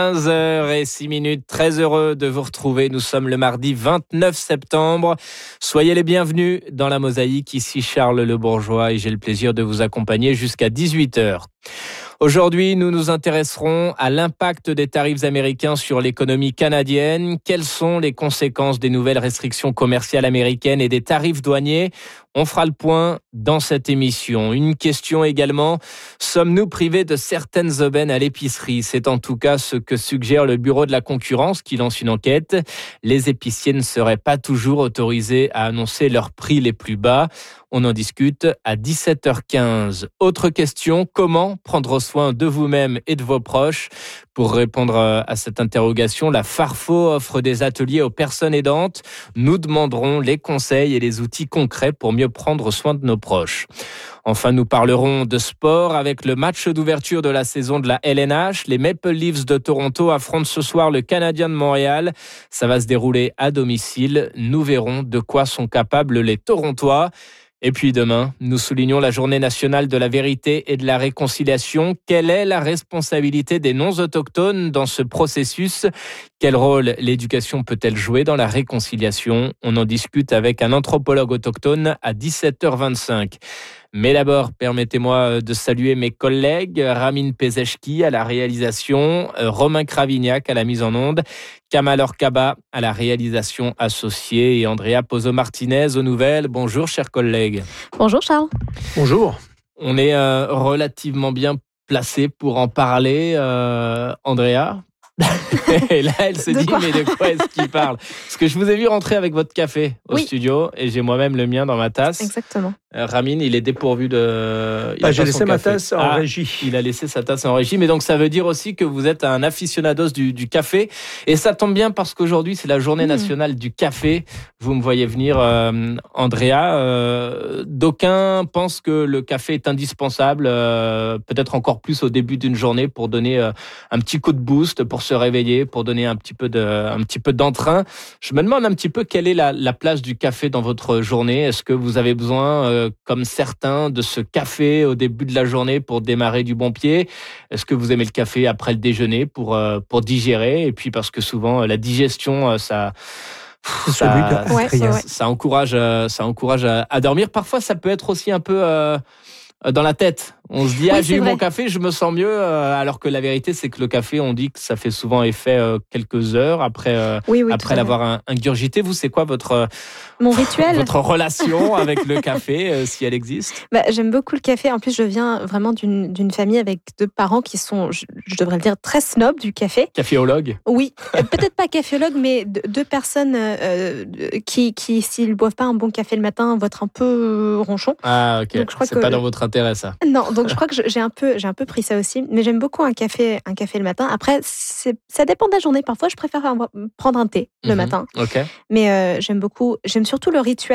15h06, très heureux de vous retrouver. Nous sommes le mardi 29 septembre. Soyez les bienvenus dans la Mosaïque. Ici Charles Le Bourgeois et j'ai le plaisir de vous accompagner jusqu'à 18h. Aujourd'hui, nous nous intéresserons à l'impact des tarifs américains sur l'économie canadienne. Quelles sont les conséquences des nouvelles restrictions commerciales américaines et des tarifs douaniers ? On fera le point dans cette émission. Une question également, sommes-nous privés de certaines aubaines à l'épicerie ? C'est en tout cas ce que suggère le Bureau de la concurrence qui lance une enquête. Les épiciers ne seraient pas toujours autorisés à annoncer leurs prix les plus bas. On en discute à 17h15. Autre question, comment prendre soin de vous-même et de vos proches ? Pour répondre à cette interrogation, la Farfo offre des ateliers aux personnes aidantes. Nous demanderons les conseils et les outils concrets pour mieux prendre soin de nos proches. Enfin, nous parlerons de sport avec le match d'ouverture de la saison de la LNH. Les Maple Leafs de Toronto affrontent ce soir le Canadien de Montréal. Ça va se dérouler à domicile. Nous verrons de quoi sont capables les Torontois. Et puis demain, nous soulignons la journée nationale de la vérité et de la réconciliation. Quelle est la responsabilité des non-autochtones dans ce processus ? Quel rôle l'éducation peut-elle jouer dans la réconciliation ? On en discute avec un anthropologue autochtone à 17h25. Mais d'abord, permettez-moi de saluer mes collègues, Ramin Pezeshki à la réalisation, Romain Cravignac à la mise en onde, Kamal Orkaba à la réalisation associée et Andrea Pozo-Martinez aux nouvelles. Bonjour chers collègues. Bonjour Charles. Bonjour. On est relativement bien placé pour en parler, Andrea. Et là, elle se dit, mais de quoi est-ce qu'il parle ? Parce que je vous ai vu rentrer avec votre café au studio et j'ai moi-même le mien dans ma tasse. Exactement. Ramin, il est dépourvu de... J'ai laissé ma tasse en régie. Il a laissé sa tasse en régie, mais donc ça veut dire aussi que vous êtes un aficionados du café. Et ça tombe bien parce qu'aujourd'hui, c'est la journée nationale du café. Vous me voyez venir, Andrea. D'aucuns pensent que le café est indispensable, peut-être encore plus au début d'une journée pour donner un petit coup de boost, pour se réveiller, pour donner un petit peu d'entrain. Je me demande un petit peu quelle est la place du café dans votre journée. Est-ce que vous avez besoin, comme certains, de ce café au début de la journée pour démarrer du bon pied ? Est-ce que vous aimez le café après le déjeuner pour digérer ? Et puis parce que souvent la digestion, ça encourage à dormir. Parfois, ça peut être aussi un peu dans la tête. On se dit, j'ai eu mon café, je me sens mieux. Alors que la vérité, c'est que le café, on dit que ça fait souvent effet quelques heures après l'avoir ingurgité. Vous, c'est quoi mon rituel, votre relation avec le café, si elle existe ? J'aime beaucoup le café. En plus, je viens vraiment d'une famille avec deux parents qui sont, je devrais le dire, très snobs du café. Caféologue ? Oui, peut-être pas caféologue, mais deux personnes qui, s'ils ne boivent pas un bon café le matin, vont être un peu ronchons. Ah, ok. Donc, c'est pas dans votre intérêt, ça. Non, donc je crois que j'ai un peu pris ça aussi. Mais j'aime beaucoup un café le matin. Après, ça dépend de la journée. Parfois, je préfère prendre un thé le matin. Ok. Mais j'aime surtout le rituel